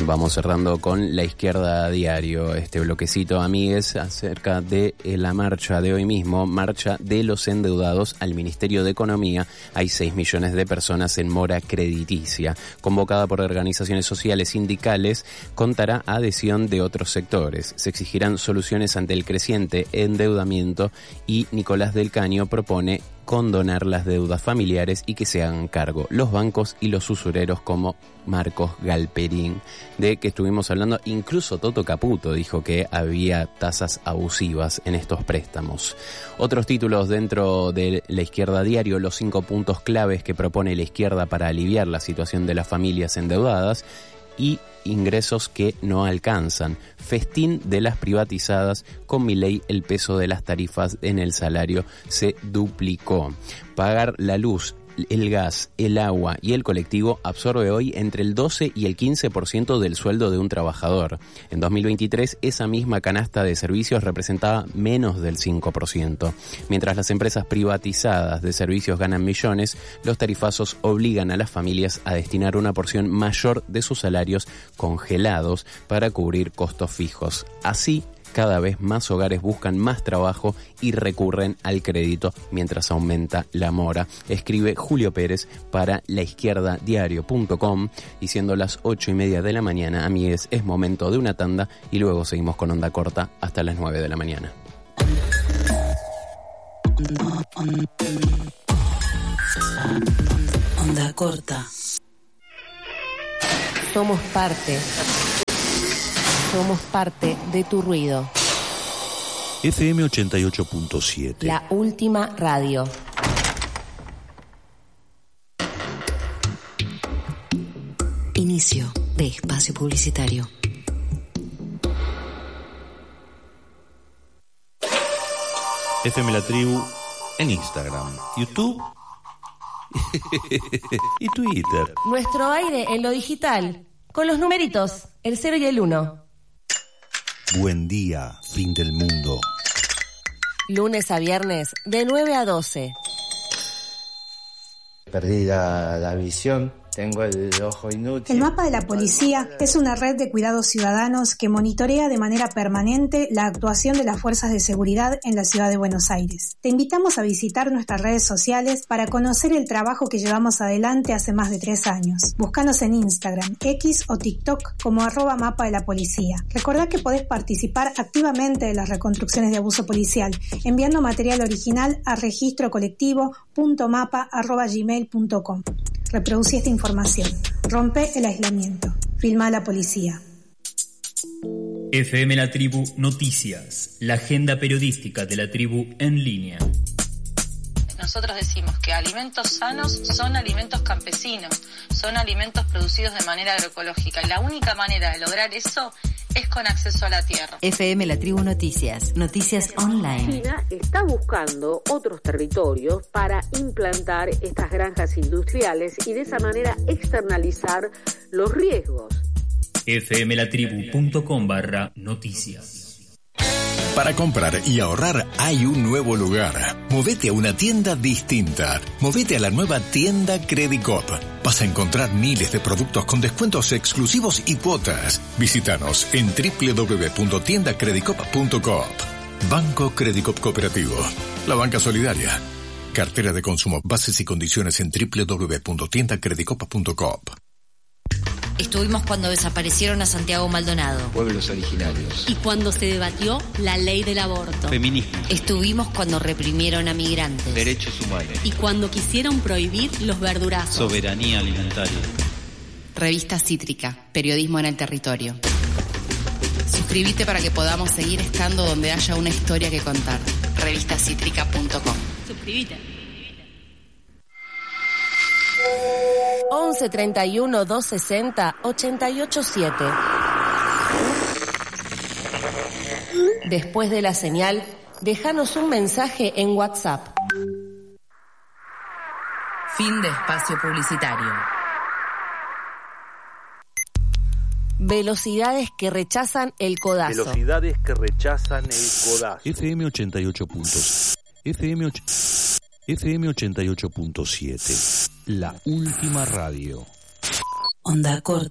Vamos cerrando con La Izquierda Diario, este bloquecito, amigues, acerca de la marcha de hoy mismo, marcha de los endeudados al Ministerio de Economía. Hay 6 millones de personas en mora crediticia. Convocada por organizaciones sociales sindicales, contará adhesión de otros sectores. Se exigirán soluciones ante el creciente endeudamiento y Nicolás del Caño propone condonar las deudas familiares y que se hagan cargo los bancos y los usureros como Marcos Galperín, de que estuvimos hablando. Incluso Toto Caputo dijo que había tasas abusivas en estos préstamos. Otros títulos dentro de La Izquierda Diario: los 5 puntos claves que propone la izquierda para aliviar la situación de las familias endeudadas y ingresos que no alcanzan. Festín de las privatizadas. Con Milei el peso de las tarifas en el salario se duplicó. Pagar la luz, el gas, el agua y el colectivo absorbe hoy entre el 12 y el 15% del sueldo de un trabajador. En 2023, esa misma canasta de servicios representaba menos del 5%. Mientras las empresas privatizadas de servicios ganan millones, los tarifazos obligan a las familias a destinar una porción mayor de sus salarios congelados para cubrir costos fijos. Así, cada vez más hogares buscan más trabajo y recurren al crédito mientras aumenta la mora. Escribe Julio Pérez para laizquierdadiario.com, y siendo las 8:30 de la mañana, amigues, es momento de una tanda y luego seguimos con Onda Corta hasta las 9 de la mañana. Onda Corta. Somos parte de tu ruido. FM 88.7. La última radio. Inicio de espacio publicitario. FM La Tribu en Instagram, YouTube y Twitter. Nuestro aire en lo digital, con los numeritos, el 0 y el 1. Buen día, fin del mundo. Lunes a viernes, de 9 a 12. Perdí la visión, tengo el ojo inútil. El mapa de la policía es una red de cuidados ciudadanos que monitorea de manera permanente la actuación de las fuerzas de seguridad en la ciudad de Buenos Aires. Te invitamos a visitar nuestras redes sociales para conocer el trabajo que llevamos adelante hace más de 3 años. Búscanos en Instagram, X o TikTok como @mapa de la policía. Recordá que podés participar activamente de las reconstrucciones de abuso policial enviando material original a registrocolectivo.mapa@gmail.com. Reproducí esta información. Rompe el aislamiento. Filma a la policía. FM La Tribu Noticias, la agenda periodística de la tribu en línea. Nosotros decimos que alimentos sanos son alimentos campesinos, son alimentos producidos de manera agroecológica. Y la única manera de lograr eso es con acceso a la tierra. FM La Tribu Noticias, noticias online. China está buscando otros territorios para implantar estas granjas industriales y de esa manera externalizar los riesgos. fmlatribu.com/noticias. Para comprar y ahorrar hay un nuevo lugar. Movete a una tienda distinta. Movete a la nueva tienda Credicop. Vas a encontrar miles de productos con descuentos exclusivos y cuotas. Visítanos en www.tiendacredicop.coop. Banco Credicop Cooperativo. La banca solidaria. Cartera de consumo. Bases y condiciones en www.tiendacredicop.coop. Estuvimos cuando desaparecieron a Santiago Maldonado. Pueblos originarios. Y cuando se debatió la ley del aborto. Feminismo. Estuvimos cuando reprimieron a migrantes. Derechos humanos. Y cuando quisieron prohibir los verdurazos. Soberanía alimentaria. Revista Cítrica, periodismo en el territorio. Suscríbete para que podamos seguir estando donde haya una historia que contar. Revistacítrica.com. Suscríbete. 11 31 260 887. Después de la señal, déjanos un mensaje en WhatsApp. Fin de espacio publicitario. Velocidades que rechazan el codazo. Velocidades que rechazan el codazo. FM 88 puntos. FM 88.7. La última radio. Onda Corta.